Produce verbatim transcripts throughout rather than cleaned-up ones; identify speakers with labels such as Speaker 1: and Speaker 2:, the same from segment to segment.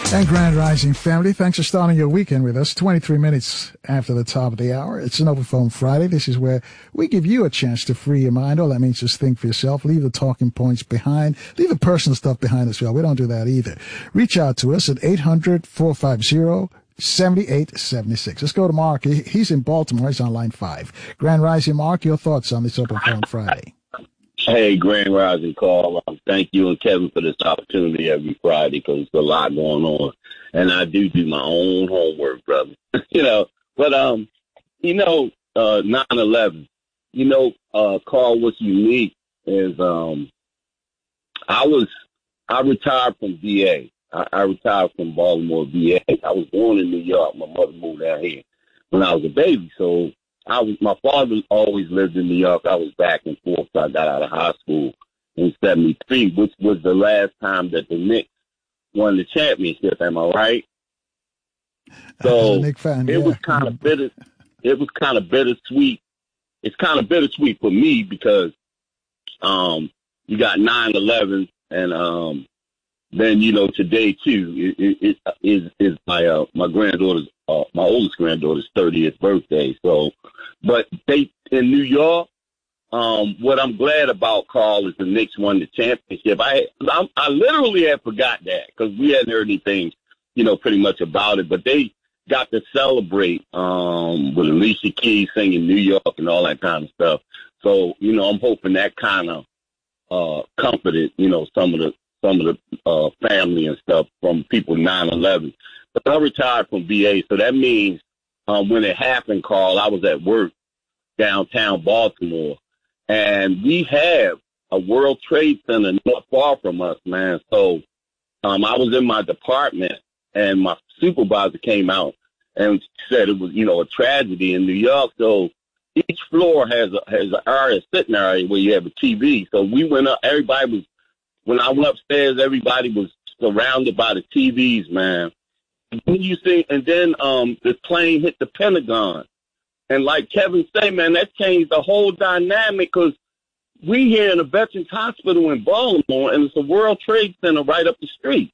Speaker 1: And Grand Rising family, thanks for starting your weekend with us. twenty-three minutes after the top of the hour. It's an Open Phone Friday. This is where we give you a chance to free your mind. All that means is think for yourself. Leave the talking points behind. Leave the personal stuff behind as well. We don't do that either. Reach out to us at eight hundred, four five zero, seven eight seven six. Let's go to Mark. He's in Baltimore. He's on line five. Grand Rising, Mark, your thoughts on this Open Phone Friday?
Speaker 2: Hey, Grand Rising, Carl. Um, thank you and Kevin for this opportunity every Friday because there's a lot going on. And I do do my own homework, brother. you know, but, um, you know, uh, nine eleven, you know, uh, Carl, what's unique is um, I was, I retired from V A. I, I retired from Baltimore V A. I was born in New York. My mother moved out here when I was a baby. So I was, my father always lived in New York. I was back and forth. So I got out of high school in seventy-three, which was the last time that the Knicks won the championship. Am I right? So
Speaker 1: Nick fan,
Speaker 2: it
Speaker 1: yeah.
Speaker 2: was kind of bitter. It was kind of bittersweet. It's kind of bittersweet for me because um, you got nine eleven and um, then, you know, today, too, it, it, it is, is my uh, my granddaughter's, uh, my oldest granddaughter's thirtieth birthday. So, but they, in New York, um, what I'm glad about, Carl, is the Knicks won the championship. I I, I literally had forgot that because we hadn't heard anything, you know, pretty much about it. But they got to celebrate um, with Alicia Keys singing New York and all that kind of stuff. So, you know, I'm hoping that kind of uh, comforted, you know, some of the some of the uh, family and stuff from people nine eleven. But I retired from V A, so that means um, when it happened, Carl, I was at work downtown Baltimore, and we have a World Trade Center not far from us, man. So um, I was in my department, and my supervisor came out and said it was, you know, a tragedy in New York. So each floor has a, has an area, sitting area where you have a T V. So we went up, everybody was, when I went upstairs, everybody was surrounded by the T Vs, man. And then you see, and then um, the plane hit the Pentagon. And like Kevin said, man, that changed the whole dynamic because we here in a Veterans Hospital in Baltimore, and it's a World Trade Center right up the street.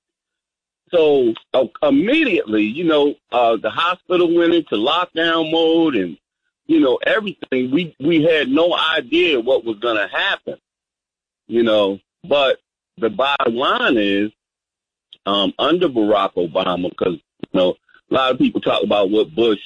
Speaker 2: So uh, immediately, you know, uh, the hospital went into lockdown mode and, you know, everything. We, we had no idea what was going to happen, you know, but the bottom line is, um, under Barack Obama, because, you know, a lot of people talk about what Bush,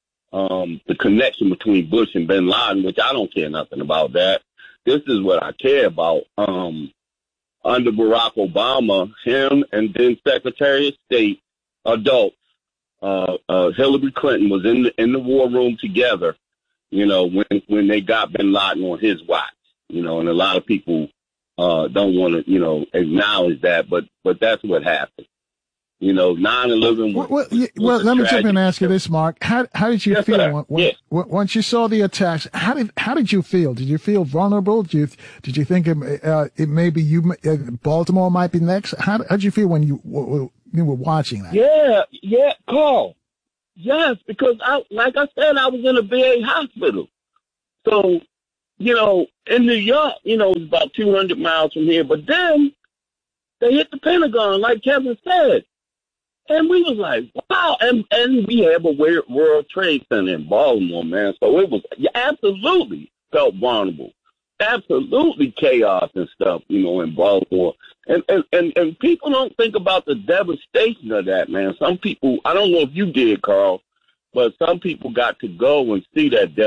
Speaker 2: um, the connection between Bush and bin Laden, which I don't care nothing about that. This is what I care about. Um, under Barack Obama, him and then Secretary of State, adults, uh, uh, Hillary Clinton was in the, in the war room together, you know, when, when they got bin Laden on his watch, you know, and a lot of people, Uh, don't want to, you know, acknowledge that, but but that's what happened. You know, nine eleven was,
Speaker 1: well, well,
Speaker 2: was
Speaker 1: well let me jump in and
Speaker 2: tragedy.
Speaker 1: ask you this, Mark. How how did you
Speaker 2: Yes,
Speaker 1: feel
Speaker 2: sir.
Speaker 1: when,
Speaker 2: Yes.
Speaker 1: when, once you saw the attacks? How did how did you feel? Did you feel vulnerable? Did you did you think it, uh, it maybe you uh, Baltimore might be next? How how did you feel when you w- you were watching that?
Speaker 2: Yeah, yeah, Carl. Yes, because I, like I said, I was in a V A hospital. So, you know, in New York, you know, it's about two hundred miles from here. But then they hit the Pentagon, like Kevin said. And we was like, wow. And, and we have a World Trade Center in Baltimore, man. So it was absolutely felt vulnerable. Absolutely chaos and stuff, you know, in Baltimore. And, and, and, and people don't think about the devastation of that, man. Some people, I don't know if you did, Carl, but some people got to go and see that devastation.